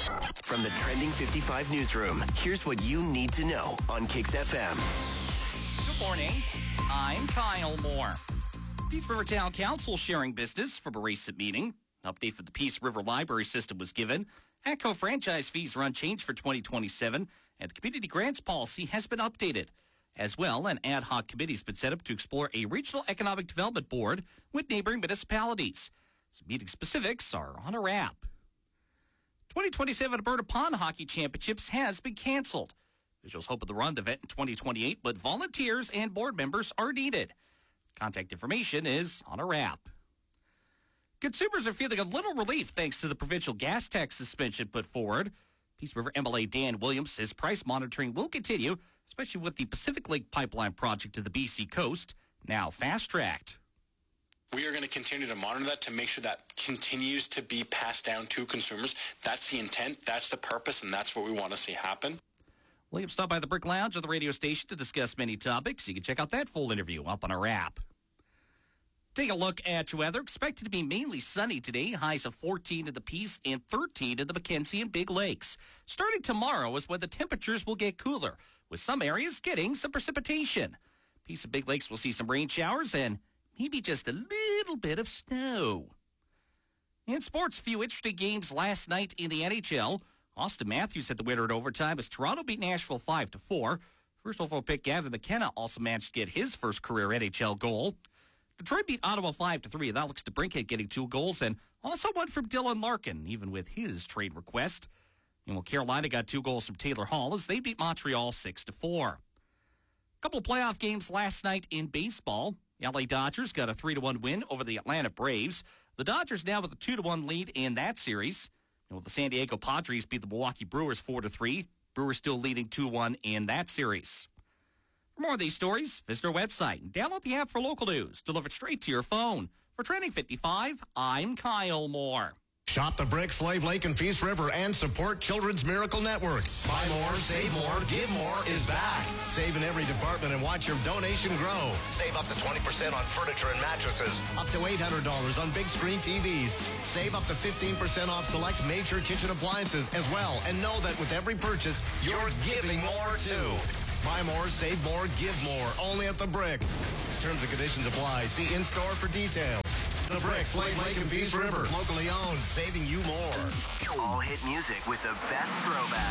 From the Trending 55 newsroom, here's what you need to know on Kicks FM. Good morning. I'm Kyle Moore. Peace River Town Council sharing business from a recent meeting. An update for the Peace River Library System was given. ATCO franchise fees are unchanged for 2027, and the community grants policy has been updated. As well, an ad hoc committee has been set up to explore a regional economic development board with neighboring municipalities. Some meeting specifics are on a wrap. 2027 Alberta Pond Hockey Championships has been canceled. Officials hope of the run the event in 2028, but volunteers and board members are needed. Contact information is on a wrap. Consumers are feeling a little relief thanks to the provincial gas tax suspension put forward. Peace River MLA Dan Williams says price monitoring will continue, especially with the Pacific Link Pipeline project to the BC coast, now fast-tracked. We are going to continue to monitor that to make sure that continues to be passed down to consumers. That's the intent, that's the purpose, and that's what we want to see happen. Williams stopped by the Brick Lounge of the radio station to discuss many topics. You can check out that full interview up on our app. Take a look at your weather. Expected to be mainly sunny today. Highs of 14 in the Peace and 13 in the Mackenzie and Big Lakes. Starting tomorrow is when the temperatures will get cooler, with some areas getting some precipitation. Peace and Big Lakes will see some rain showers and maybe just a little bit of snow. In sports, a few interesting games last night in the NHL. Austin Matthews had the winner in overtime as Toronto beat Nashville 5-4. First overall pick Gavin McKenna also managed to get his first career NHL goal. Detroit beat Ottawa 5-3, and Alex DeBrincat getting 2 goals, and also one from Dylan Larkin, even with his trade request. And Carolina got 2 goals from Taylor Hall as they beat Montreal 6-4. A couple of playoff games last night in baseball. The LA Dodgers got a 3-1 win over the Atlanta Braves. The Dodgers now with a 2-1 lead in that series. And the San Diego Padres beat the Milwaukee Brewers 4-3. Brewers still leading 2-1 in that series. For more of these stories, visit our website and download the app for local news delivered straight to your phone. For Trending 55, I'm Kyle Moore. Shop the Brick, Slave Lake, and Peace River and support Children's Miracle Network. Buy more, save more, give more is back. Save in every department and watch your donation grow. Save up to 20% on furniture and mattresses. Up to $800 on big screen TVs. Save up to 15% off select major kitchen appliances as well. And know that with every purchase, you're giving more too. Buy more, save more, give more. Only at the Brick. Terms and conditions apply. See in-store for details. The Brick, Slave Lake, and Peace River. Locally owned, saving you more. All hit music with the best throwback.